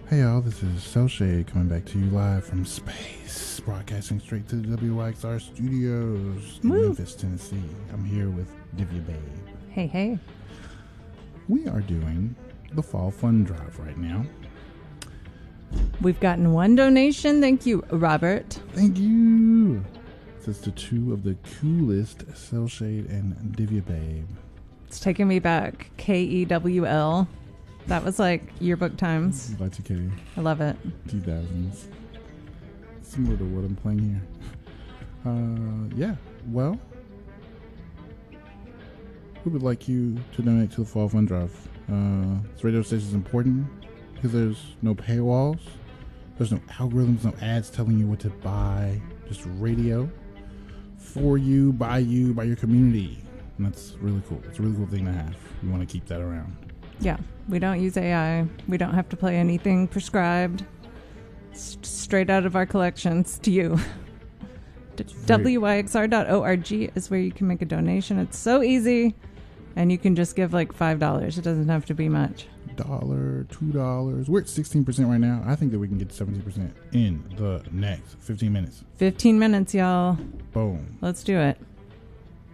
Hey y'all, this is Cell Shade coming back to you live from space, broadcasting straight to the WYXR studios in Memphis, Tennessee. I'm here with Divya Babe. Hey, hey. We are doing the Fall Fund Drive right now. We've gotten one donation. Thank you, Robert. Thank you. This is to two of the coolest, Cell Shade and Divya Babe. It's taking me back. KEWL. That was like yearbook times. Y2K. I love it. 2000s. Similar to what I'm playing here. Yeah, well, we would like you to donate to the Fall Fund Drive. This radio station is important because there's no paywalls, there's no algorithms, no ads telling you what to buy. Just radio for you, by your community. And that's really cool. It's a really cool thing to have. We want to keep that around. Yeah, we don't use AI. We don't have to play anything prescribed. Straight out of our collections to you. WYXR.org is where you can make a donation. It's so easy. And you can just give like $5. It doesn't have to be much. $1, $2. We're at 16% right now. I think that we can get to 70% in the next 15 minutes. 15 minutes, y'all. Boom. Let's do it.